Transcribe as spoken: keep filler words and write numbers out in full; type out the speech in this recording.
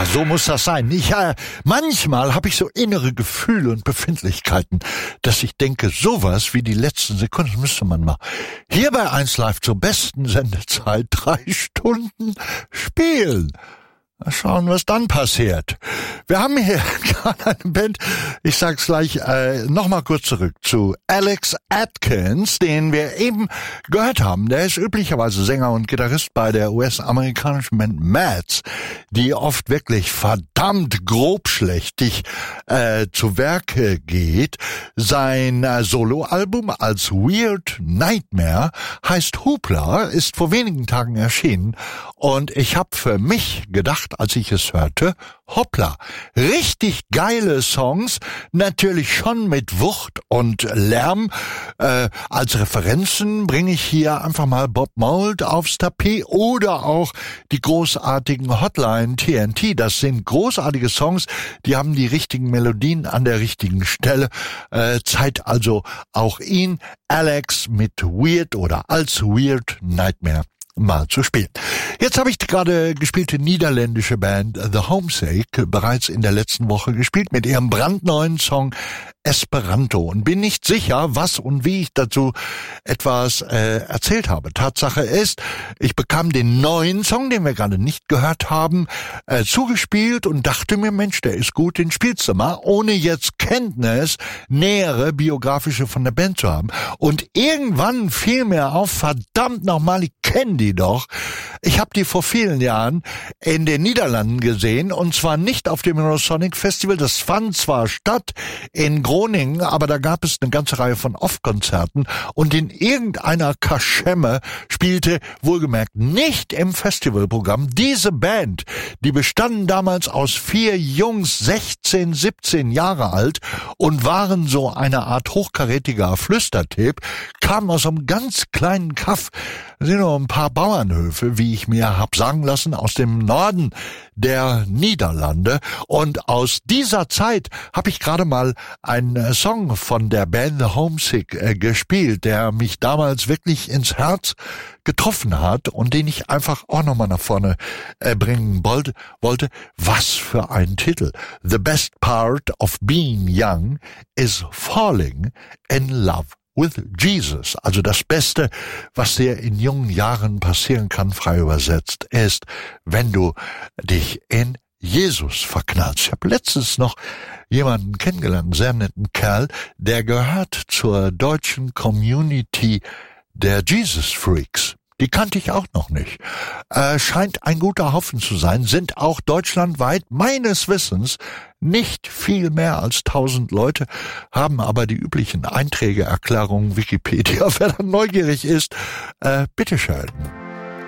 so muss das sein. Ich, äh, manchmal habe ich so innere Gefühle und Befindlichkeiten, dass ich denke, sowas wie die letzten Sekunden müsste man mal hier bei eins Live zur besten Sendezeit drei Stunden spielen. Mal schauen, was dann passiert. Wir haben hier gerade eine Band, ich sag's gleich, äh, nochmal kurz zurück zu Alex Atkins, den wir eben gehört haben. Der ist üblicherweise Sänger und Gitarrist bei der U S-amerikanischen Band Mads, die oft wirklich verdammt grobschlächtig äh, zu Werke geht. Sein äh, Soloalbum als Weird Nightmare heißt Hoopla, ist vor wenigen Tagen erschienen und ich habe für mich gedacht, als ich es hörte, hoppla, richtig geile Songs, natürlich schon mit Wucht und Lärm. Äh, als Referenzen bringe ich hier einfach mal Bob Mould aufs Tapet oder auch die großartigen Hotline T N T. Das sind großartige Songs, die haben die richtigen Melodien an der richtigen Stelle. Äh, Zeit also auch ihn, Alex, mit Weird oder als Weird Nightmare mal zu spielen. Jetzt habe ich die gerade gespielte niederländische Band The Homesick bereits in der letzten Woche gespielt mit ihrem brandneuen Song Esperanto und bin nicht sicher, was und wie ich dazu etwas äh, erzählt habe. Tatsache ist, ich bekam den neuen Song, den wir gerade nicht gehört haben, äh, zugespielt und dachte mir, Mensch, der ist gut, den spielst du mal, ohne jetzt Kenntnis, nähere biografische von der Band zu haben. Und irgendwann fiel mir auf, verdammt nochmal, ich kenne die doch. Ich habe die vor vielen Jahren in den Niederlanden gesehen und zwar nicht auf dem Eurosonic Festival. Das fand zwar statt in Groningen, aber da gab es eine ganze Reihe von Off-Konzerten und in irgendeiner Kaschemme spielte, wohlgemerkt nicht im Festivalprogramm, diese Band. Die bestanden damals aus vier Jungs, sechzehn, siebzehn Jahre alt und waren so eine Art hochkarätiger Flüstertape, kamen aus einem ganz kleinen Kaff. Da sind noch ein paar Bauernhöfe, wie ich mir hab sagen lassen, aus dem Norden der Niederlande. Und aus dieser Zeit habe ich gerade mal einen Song von der Band The Homesick äh, gespielt, der mich damals wirklich ins Herz getroffen hat und den ich einfach auch nochmal nach vorne äh, bringen wollte, wollte. Was für ein Titel. The best part of being young is falling in love with Jesus. Also das Beste, was dir in jungen Jahren passieren kann, frei übersetzt, ist, wenn du dich in Jesus verknallst. Ich habe letztens noch jemanden kennengelernt, einen sehr netten Kerl, der gehört zur deutschen Community der Jesus Freaks. Die kannte ich auch noch nicht. Äh, scheint ein guter Haufen zu sein, sind auch deutschlandweit meines Wissens nicht viel mehr als tausend Leute, haben aber die üblichen Einträge, Erklärungen, Wikipedia. Wer dann neugierig ist, äh, bitteschön.